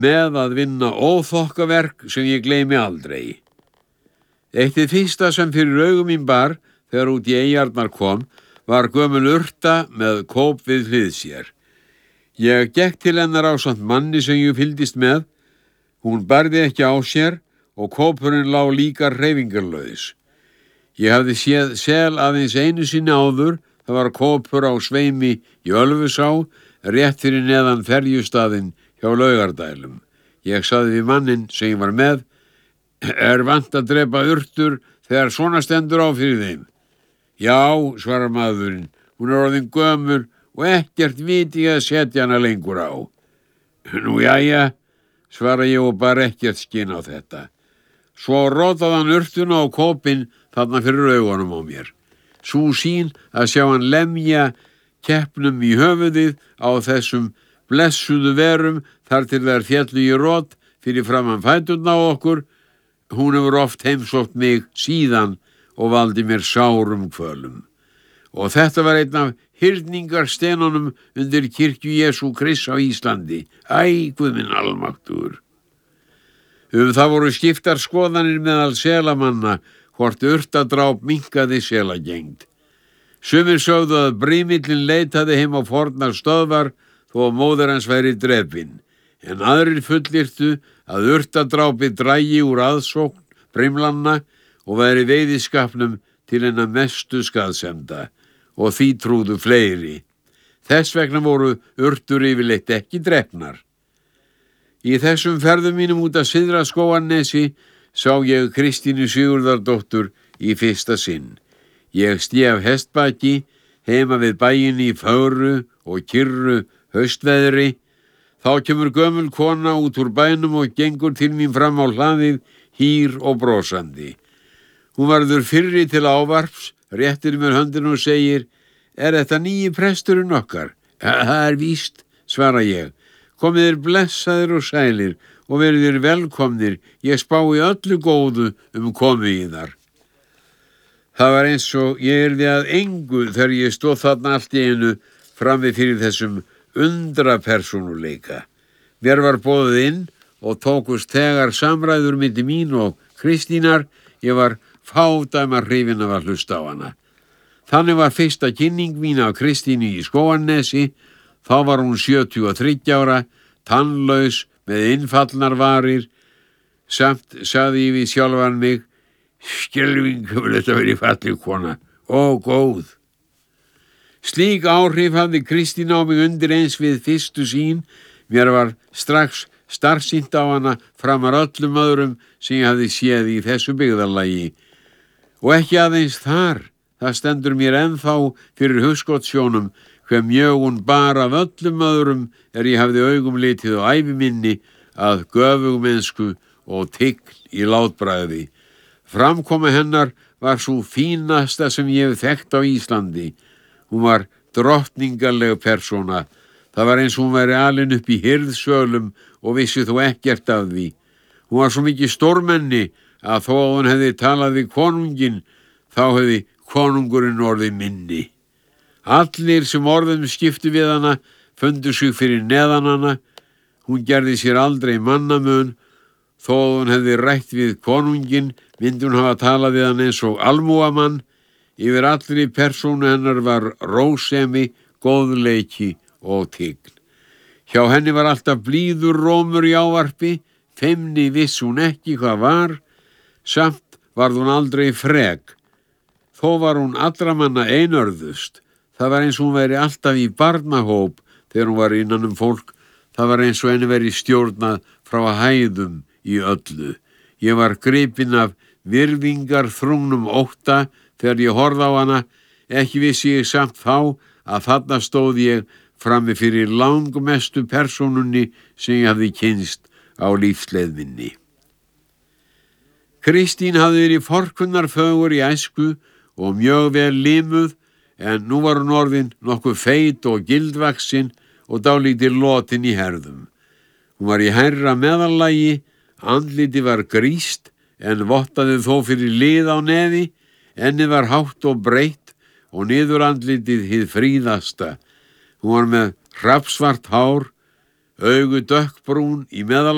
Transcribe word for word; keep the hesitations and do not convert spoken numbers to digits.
með að vinna óþokkaverk sem ég gleymi aldrei. Eitt hið fyrsta sem fyrir augum mín bar þegar út í eyjarnar kom var gömul urta með kóp við hlið sér. Ég gekk til hennar ásamt manni sem ég fylgdist með. Hún barði ekki á sér og kópurinn lá líka hreyfingarlaus. Ég hafði séð sel aðeins einu sinni áður. Það var kópur á sveimi í Ölfusá, rétt fyrir neðan ferjustaðinn hjá Laugardælum. Ég sagði við manninn sem ég var með, er vant að drepa urtur þegar svona stendur á fyrir þeim? Já, svarar maðurinn, hún er orðin gömul og ekkert viti að setja hana lengur á. Nú jæja, svara ég og bara ekkert skinn á þetta. Svo rótaði hann urtuna á kópinn þarna fyrir augunum á mér. Sú sýn að sjá hann lemja keppnum í höfuðið á þessum blessuðu verum þar til þær féllu í rót fyrir framan fæturna á okkur, hún hefur oft heimsótt mig síðan og valdi mér sárum kvölum. Og þetta var einn af hyrningarstenunum undir kirkju Jesú Krists á Íslandi. Æ, Guð minn almáttugur. Um það voru skiptar skoðanir meðal selamanna hvort urtadráp minnkaði selagengd. Sumir sögðu að brímillinn leitaði heim á fornar stöðvar þó að móðir hans væri drepinn, en aðrir fullyrtu að urtadrápið drægi úr aðsókn brimlanna og væri veiðiskapnum til hennar mestu skaðsemda, og því trúðu fleiri. Þess vegna voru urtur yfirleitt ekki drepnar. Í þessum ferðum mínum út að Syðra Skógarnesi sá ég Kristínu Sigurðardóttur í fyrsta sinn. Ég stíf hestbaki heima við bæinn í fögru og kyrru haustveðri. Þá kemur gömul kona út úr bænum og gengur til mín fram á hlaðið, hýr og brosandi. Hún varður fyrri til ávarps, réttir mér höndina og segir, er þetta nýji presturinn okkar? Það er víst, svara ég. Komið þér blessaðir og sælir og verið þér velkomnir, ég spái öllu góðu um komu í þar. Það var eins og ég yrði að engu þegar ég stóð þarna allt í einu frammi fyrir þessum undrapersónuleika. Mér var boðið inn og tókust þegar samræður milli mín og Kristínar, ég var fádæma hrifinn af að hlusta á hana. Þannig var fyrsta kynning mín af Kristínu í Skógarnesi. Þá var hún sjötíu og þriggja ára, tannlaus, með innfallnar varir. Samt sagði ég við sjálfan mig, skelfing hefur þetta verið falleg kona, ó góð. Slík áhrif hafði Kristín á mig undir eins við fyrstu sýn. Mér var strax starsýnt á hana framar öllum öðrum sem ég hafði séð í þessu byggðarlagi. Og ekki aðeins þar, það stendur mér ennþá fyrir hugskotssjónum hve mjög hún bar af öllum öðrum er ég hafði augum litið á ævi minni að göfugmennsku og tign í látbragði. Framkoma hennar var svo fínasta sem ég hef þekkt á Íslandi. Hún var drottningarleg persóna. Það var eins og hún væri alin upp í hirðsölum og vissi þó ekkert af því. Hún var svo mikið stórmenni að þó að hún hefði talað við konunginn, þá hefði konungurinn orðið minni. Allir sem orðum skiptu við hana fundu sig fyrir neðan hana. Hún gerði sér aldrei mannamun. Þó að hún hefði rætt við konunginn, myndi hún hafa talað við hann eins og almúamann. Yfir allri persónu hennar var rósemi, góðleiki og tign. Hjá henni var alltaf blíður rómur í ávarpi, feimni viss hún ekki hvað var, samt varð hún aldrei frek. Þó var hún allra manna einörðust. Það var eins og hún væri alltaf í barnahóp þegar hún var innan um fólk. Það var eins og henni veri stjórnað frá hæðum í öllu. Ég var gripinn af virðingar þrungnum ótta þegar ég horfði á hana. Ekki vissi ég samt þá að þarna stóð ég frammi fyrir langmestu persónunni sem ég hafði kynnst á lífsleið minni. Kristín hafði verið forkunnarfögur í æsku og mjög vel limuð, en nú var hún orðin nokkuð feit og gildvaxin og dálítið lotin í herðum. Hún var í hærra meðallagi, andliti var gríst en vottaði þó fyrir lið á nefi, ennið var hátt og breitt og niður andlitið hið fríðasta. Hún var með hrafsvart hár, augu dökkbrún í meðallagi,